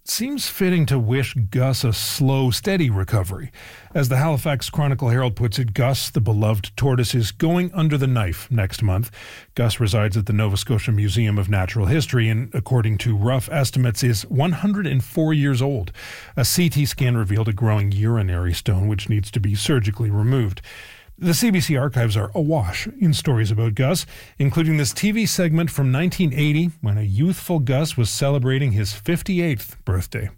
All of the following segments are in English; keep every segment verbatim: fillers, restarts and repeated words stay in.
seems fitting to wish Gus a slow, steady recovery. As the Halifax Chronicle Herald puts it, Gus, the beloved tortoise, is going under the knife next month. Gus resides at the Nova Scotia Museum of Natural History and, according to rough estimates, is one hundred four years old. A C T scan revealed a growing urinary stone which needs to be surgically removed. The C B C archives are awash in stories about Gus, including this T V segment from nineteen eighty when a youthful Gus was celebrating his fifty-eighth birthday.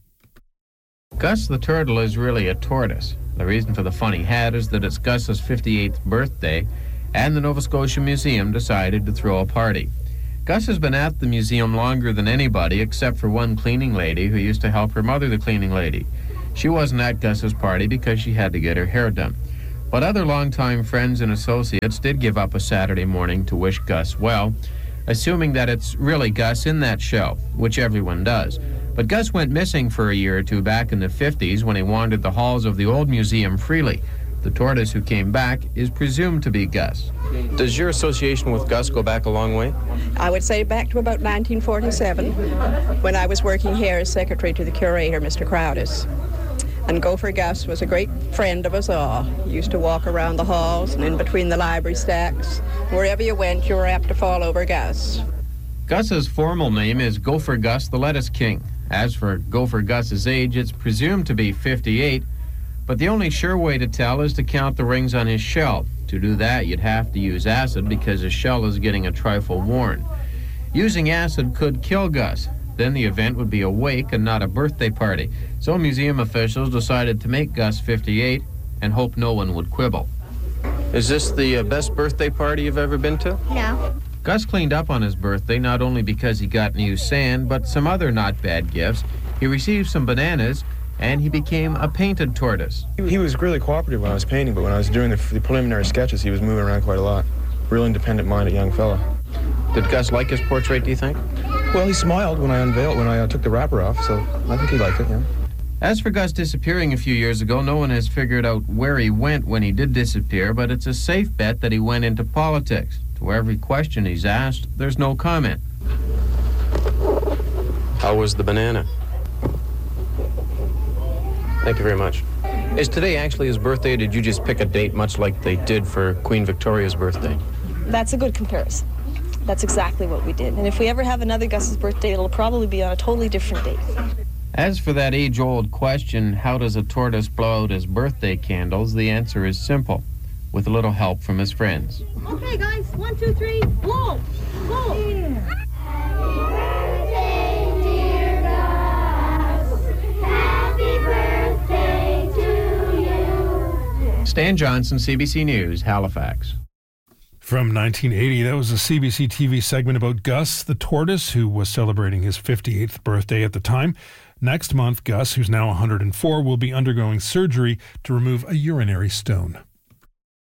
Gus the turtle is really a tortoise. The reason for the funny hat is that it's Gus's fifty-eighth birthday, and the Nova Scotia Museum decided to throw a party. Gus has been at the museum longer than anybody except for one cleaning lady who used to help her mother, the cleaning lady. She wasn't at Gus's party because she had to get her hair done. But other longtime friends and associates did give up a Saturday morning to wish Gus well, assuming that it's really Gus in that shell, which everyone does. But Gus went missing for a year or two back in the fifties when he wandered the halls of the old museum freely. The tortoise who came back is presumed to be Gus. Does your association with Gus go back a long way? I would say back to about nineteen forty-seven, when I was working here as secretary to the curator, Mister Crowdis. And Gopher Gus was a great friend of us all. He used to walk around the halls and in between the library stacks. Wherever you went, you were apt to fall over Gus. Gus's formal name is Gopher Gus the Lettuce King. As for Gopher Gus's age, it's presumed to be fifty-eight, but the only sure way to tell is to count the rings on his shell. To do that, you'd have to use acid because his shell is getting a trifle worn. Using acid could kill Gus. Then the event would be a wake and not a birthday party. So museum officials decided to make Gus fifty-eight and hope no one would quibble. Is this the uh, best birthday party you've ever been to? No. Gus cleaned up on his birthday not only because he got new sand, but some other not bad gifts. He received some bananas, and he became a painted tortoise. He was really cooperative when I was painting, but when I was doing the, the preliminary sketches, he was moving around quite a lot. Real independent-minded young fella. Did Gus like his portrait, do you think? Well, he smiled when I unveiled, when I uh, took the wrapper off, so I think he liked it, yeah. As for Gus disappearing a few years ago, no one has figured out where he went when he did disappear, but it's a safe bet that he went into politics. To every question he's asked, there's no comment. How was the banana? Thank you very much. Is today actually his birthday, or did you just pick a date much like they did for Queen Victoria's birthday? That's a good comparison. That's exactly what we did. And if we ever have another Gus's birthday, it'll probably be on a totally different date. As for that age-old question, how does a tortoise blow out his birthday candles, the answer is simple, with a little help from his friends. Okay, guys, one, two, three, blow! Blow! Yeah. Stan Johnson, C B C News, Halifax. From nineteen eighty, that was a C B C T V segment about Gus, the tortoise, who was celebrating his fifty-eighth birthday at the time. Next month, Gus, who's now one hundred four, will be undergoing surgery to remove a urinary stone.